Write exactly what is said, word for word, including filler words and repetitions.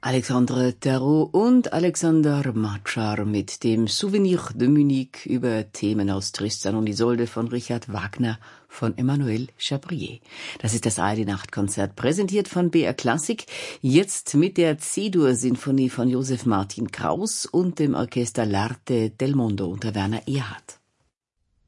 Alexandre Tarot und Alexander Matschar mit dem Souvenir de Munich über Themen aus Tristan und Isolde von Richard Wagner von Emmanuel Chabrier. Das ist das A R D-Nachtkonzert, präsentiert von B R Klassik, jetzt mit der C-Dur-Sinfonie von Josef Martin Kraus und dem Orchester L'Arte del Mondo unter Werner Erhardt.